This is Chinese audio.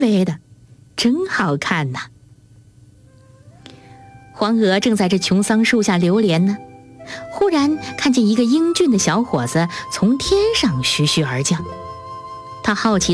围的，真好看呐。黄鹅正在这琼桑树下流连呢，忽然看见一个英俊的小伙子从天上徐徐而降，他好奇